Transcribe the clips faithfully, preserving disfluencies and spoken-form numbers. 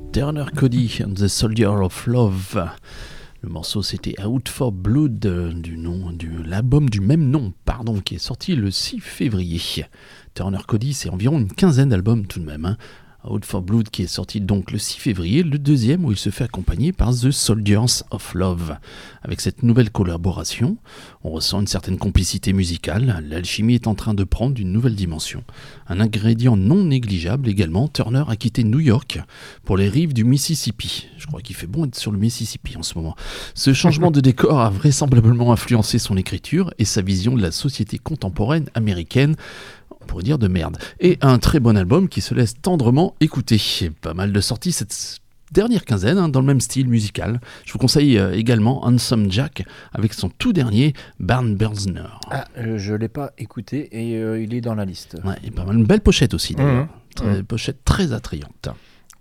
Turner Cody and the Soldier of Love. Le morceau c'était Out for Blood euh, du nom de l'album du même nom, pardon, qui est sorti le six février. Turner Cody, c'est environ une quinzaine d'albums tout de même. Hein. Out for Blood qui est sorti donc le six février, le deuxième où il se fait accompagner par The Soldiers of Love. Avec cette nouvelle collaboration, on ressent une certaine complicité musicale, l'alchimie est en train de prendre une nouvelle dimension. Un ingrédient non négligeable également, Turner a quitté New York pour les rives du Mississippi. Je crois qu'il fait bon être sur le Mississippi en ce moment. Ce changement de décor a vraisemblablement influencé son écriture et sa vision de la société contemporaine américaine, on pourrait dire de merde. Et un très bon album qui se laisse tendrement écouter. Pas mal de sorties cette dernière quinzaine hein, dans le même style musical. Je vous conseille euh, également Handsome Jack avec son tout dernier Barn Burner. Ah, euh, je ne l'ai pas écouté et euh, il est dans la liste. Ouais, et pas mal, une belle pochette aussi d'ailleurs. Mmh. Très, mmh. Pochette très attrayante.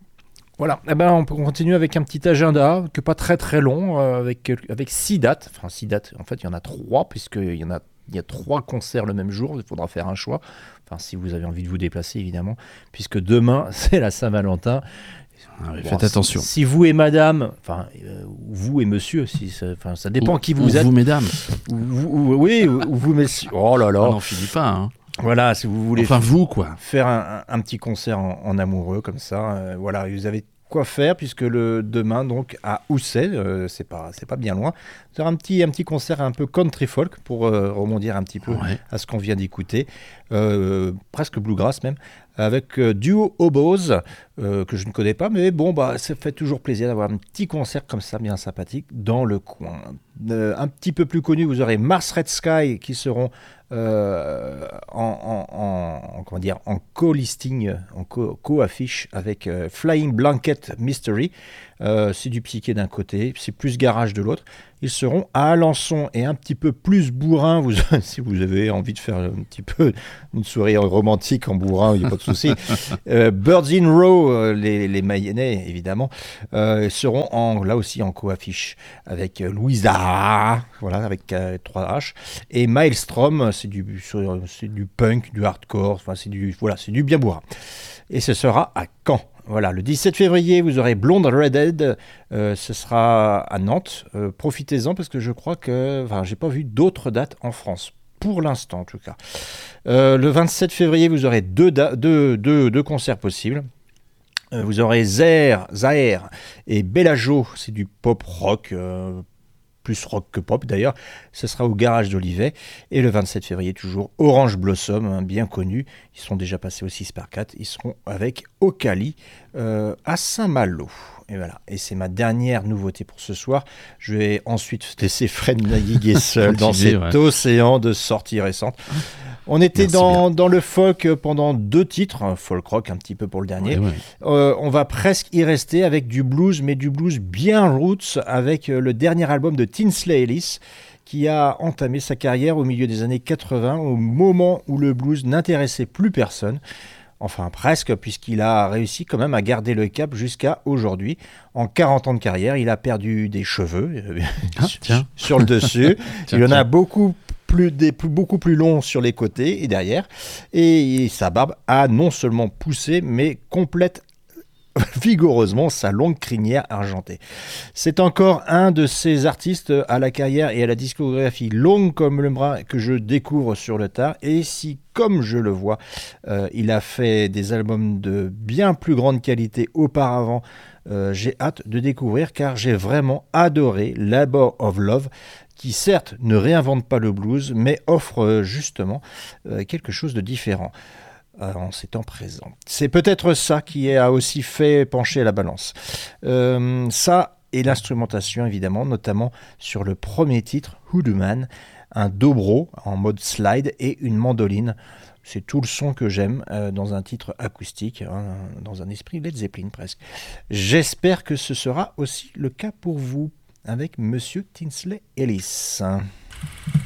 Voilà, eh ben, on peut continuer avec un petit agenda que pas très très long, euh, avec, avec six dates. Enfin six dates, en fait il y en a trois, puisqu'il y en a Il y a trois concerts le même jour, il faudra faire un choix. Enfin, si vous avez envie de vous déplacer, évidemment, puisque demain, c'est la Saint-Valentin. Ah oui, bon, faites attention. Si, si vous et madame, enfin, euh, vous et monsieur, si ça, enfin, ça dépend ou, qui vous êtes. Vous, mesdames. Ou, ou, oui, ou, ou vous, messieurs. Oh là là. Ah non, finis pas, hein. Voilà, si vous voulez enfin, vous, quoi. faire un, un, un petit concert en, en amoureux, comme ça, euh, voilà, vous avez quoi faire, puisque le demain, donc, à Housset, euh, c'est pas, c'est pas bien loin, c'est un petit, un petit concert un peu country folk, pour euh, rebondir un petit peu ouais. à ce qu'on vient d'écouter, euh, presque bluegrass même, avec euh, Duo Oboes, euh, que je ne connais pas, mais bon, bah, ça fait toujours plaisir d'avoir un petit concert comme ça, bien sympathique, dans le coin. Euh, un petit peu plus connu, vous aurez Mars Red Sky, qui seront euh, en, en, en, comment dire, en co-listing, en co- co-affiche avec euh, Flying Blanket Mystery. Euh, c'est du psyché d'un côté, c'est plus garage de l'autre. Ils seront à Alençon et un petit peu plus bourrin, vous, si vous avez envie de faire un petit peu une soirée romantique en bourrin, il n'y a pas de souci. euh, Birds in Row, euh, les, les Mayennais évidemment, euh, seront en, là aussi en co-affiche avec euh, Louisa, voilà, avec euh, trois H, et Maelstrom, c'est du, c'est du punk, du hardcore, enfin c'est du, voilà, c'est du bien bourrin. Et ce sera à Caen. Voilà, le dix-sept février, vous aurez Blonde Redhead, euh, ce sera à Nantes. Euh, profitez-en parce que je crois que, enfin, j'ai pas vu d'autres dates en France, pour l'instant en tout cas. Euh, le vingt-sept février, vous aurez deux, da- deux, deux, deux concerts possibles. Euh, vous aurez Zaire, Zaire et Bellagio, c'est du pop rock. Euh, plus rock que pop d'ailleurs, ce sera au Garage d'Olivet. Et le vingt-sept février, toujours Orange Blossom, hein, bien connu, ils sont déjà passés au six par quatre, ils seront avec Ocali euh, à Saint-Malo. Et voilà, et c'est ma dernière nouveauté pour ce soir. Je vais ensuite laisser Fred naviguer seul dans cet ouais. océan de sorties récentes. On était dans, dans le folk pendant deux titres, folk rock un petit peu pour le dernier. Ouais, ouais. Euh, on va presque y rester avec du blues, mais du blues bien roots, avec le dernier album de Tinsley Ellis, qui a entamé sa carrière au milieu des années quatre-vingts, au moment où le blues n'intéressait plus personne. Enfin presque, puisqu'il a réussi quand même à garder le cap jusqu'à aujourd'hui. En quarante ans de carrière, il a perdu des cheveux ah, tiens. sur le dessus. tiens, il en tiens. a beaucoup plus, des, plus, beaucoup plus longs sur les côtés et derrière. Et sa barbe a non seulement poussé, mais complète vigoureusement sa longue crinière argentée. C'est encore un de ces artistes à la carrière et à la discographie longue comme le bras que je découvre sur le tard. Et si, comme je le vois, euh, il a fait des albums de bien plus grande qualité auparavant, euh, j'ai hâte de découvrir car j'ai vraiment adoré Labor of Love, qui certes ne réinvente pas le blues, mais offre euh, justement euh, quelque chose de différent. En ces temps présents. C'est peut-être ça qui a aussi fait pencher la balance. Euh, ça et l'instrumentation, évidemment, notamment sur le premier titre, Hoodoo Man, un dobro en mode slide et une mandoline. C'est tout le son que j'aime euh, dans un titre acoustique, hein, dans un esprit Led Zeppelin presque. J'espère que ce sera aussi le cas pour vous, avec Monsieur Tinsley Ellis.